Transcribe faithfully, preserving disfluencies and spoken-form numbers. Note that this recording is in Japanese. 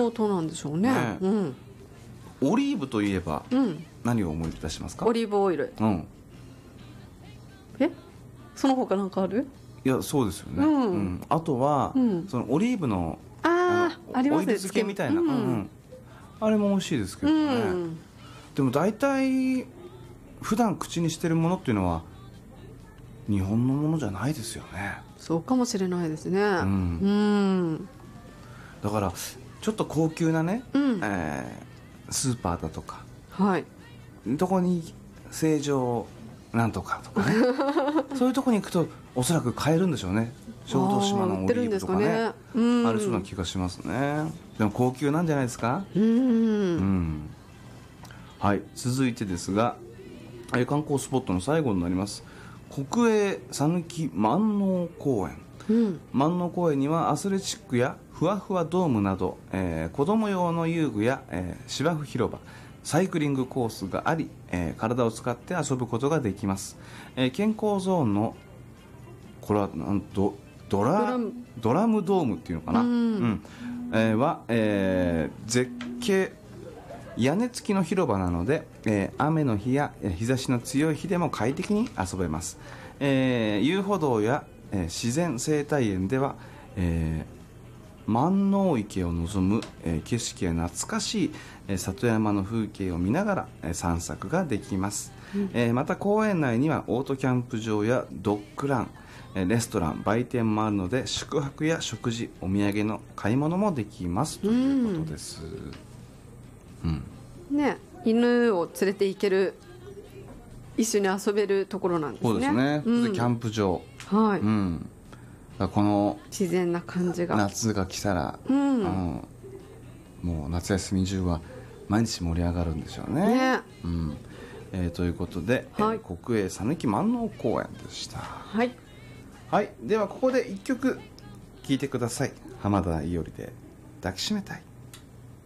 相当なんでしょうね。 ね、 うん、 オリーブといえば、 うん、 何を思い出しますか？ オリーブオイル。 うん、 えその他なんかある？ いやそうですよね、 うんうん、あとは、 うん、 そのオリーブのああ、ありますね。 オイル漬けみたいな、 うんうんうん、あれも美味しいですけどね、 うん、 でも大体普段口にしてるものっていうのは日本のものじゃないですよね。 そうかもしれないですね。 うん、 うん、 だからちょっと高級なね、 うん、 えー、スーパーだとか、 はい、 どこに成城なんとかとかねそういうとこに行くとおそらく買えるんでしょうね。小豆島のオリーブとかね、ある、ね、ありそうな気がしますね。でも高級なんじゃないですか。 うん、 うん、はい、続いてですが、え観光スポットの最後になります。国営讃岐万能公園、うん、万能公園にはアスレチックやふわふわドームなど、えー、子供用の遊具や、えー、芝生広場、サイクリングコースがあり、えー、体を使って遊ぶことができます。えー、健康ゾーンのこれはなんとドラ、ドラム、ドラムドームっていうのかな、うんうんえー、は、えー、絶景屋根付きの広場なので、えー、雨の日や日差しの強い日でも快適に遊べます。えー、遊歩道や、えー、自然生態園では、えー、万能池を望む、えー、景色や懐かしい、えー、里山の風景を見ながら、えー、散策ができます。うんえー、また公園内にはオートキャンプ場やドッグラン、レストラン、売店もあるので宿泊や食事、お土産の買い物もできますということです。うんね、犬を連れて行ける、一緒に遊べるところなんですね。 そうですね、うん、キャンプ場、 はい、 うん、だこの自然な感じが夏が来たら、 うんうん、もう夏休み中は毎日盛り上がるんでしょう ね, ね、 うんえー、ということで、はいえー、国営讃岐万能公園でした。 はい、 はい、ではここでいっきょく聴いてください。浜田伊織で抱きしめたい。